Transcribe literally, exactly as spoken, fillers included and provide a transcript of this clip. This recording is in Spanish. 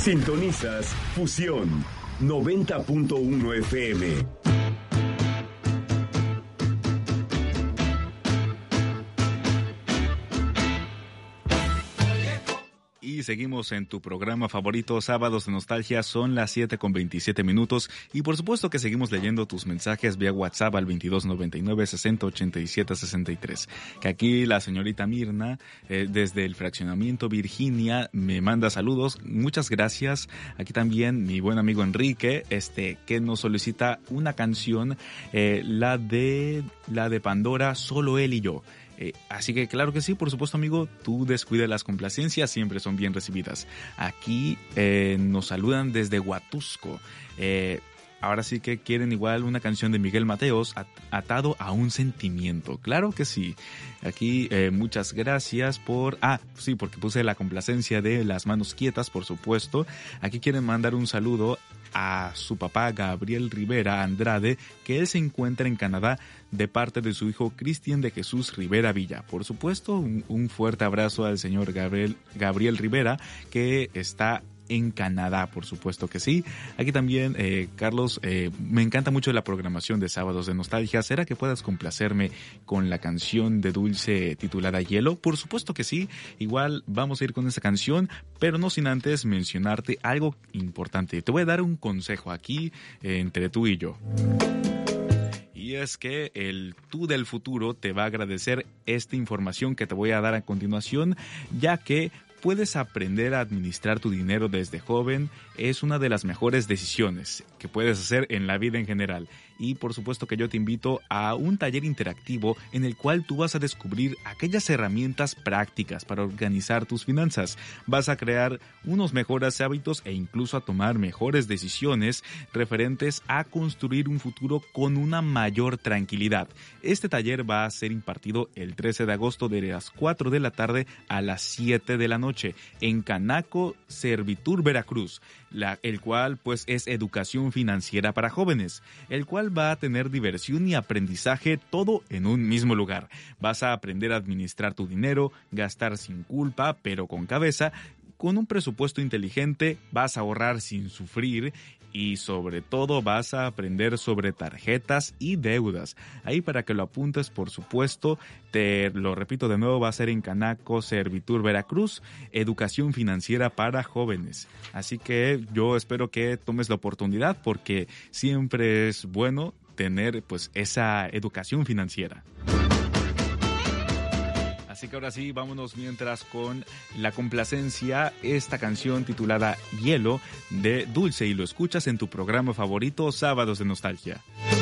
Sintonizas Fusión noventa punto uno F M. Y seguimos en tu programa favorito, Sábados de Nostalgia. Son las siete con veintisiete minutos. Y por supuesto que seguimos leyendo tus mensajes vía WhatsApp al veintidós noventa y nueve, sesenta, ochenta y siete, sesenta y tres. Que aquí la señorita Mirna, eh, desde el fraccionamiento Virginia, me manda saludos. Muchas gracias. Aquí también mi buen amigo Enrique, este, que nos solicita una canción, eh, la de, la de Pandora, Solo Él y Yo. Eh, así que claro que sí, por supuesto, amigo, tú descuida las complacencias, siempre son bien recibidas. Aquí eh, nos saludan desde Huatusco. Eh, ahora sí que quieren igual una canción de Miguel Mateos, at- Atado a un Sentimiento. Claro que sí. Aquí eh, muchas gracias por... Ah, sí, porque puse la complacencia de Las Manos Quietas, por supuesto. Aquí quieren mandar un saludo a su papá Gabriel Rivera Andrade, que él se encuentra en Canadá, de parte de su hijo Cristian de Jesús Rivera Villa. Por supuesto, un, un fuerte abrazo al señor Gabriel, Gabriel Rivera, que está en Canadá, por supuesto que sí. Aquí también, eh, Carlos, eh, me encanta mucho la programación de Sábados de Nostalgia. ¿Será que puedas complacerme con la canción de Dulce titulada Hielo? Por supuesto que sí. Igual vamos a ir con esa canción, pero no sin antes mencionarte algo importante. Te voy a dar un consejo aquí, eh, entre tú y yo. Y es que el tú del futuro te va a agradecer esta información que te voy a dar a continuación, ya que puedes aprender a administrar tu dinero desde joven. Es una de las mejores decisiones que puedes hacer en la vida en general. Y por supuesto que yo te invito a un taller interactivo en el cual tú vas a descubrir aquellas herramientas prácticas para organizar tus finanzas. Vas a crear unos mejores hábitos e incluso a tomar mejores decisiones referentes a construir un futuro con una mayor tranquilidad. Este taller va a ser impartido el trece de agosto de las cuatro de la tarde a las siete de la noche en Canaco, Servitur, Veracruz, la, el cual pues es educación financiera para jóvenes, el cual va a tener diversión y aprendizaje todo en un mismo lugar. Vas a aprender a administrar tu dinero, gastar sin culpa pero con cabeza. Con un presupuesto inteligente vas a ahorrar sin sufrir y sobre todo vas a aprender sobre tarjetas y deudas. Ahí para que lo apuntes, por supuesto, te lo repito de nuevo, va a ser en Canaco, Servitur, Veracruz, educación financiera para jóvenes. Así que yo espero que tomes la oportunidad porque siempre es bueno tener pues esa educación financiera. Así que ahora sí, vámonos mientras con la complacencia, esta canción titulada Hielo de Dulce, y lo escuchas en tu programa favorito, Sábados de Nostalgia.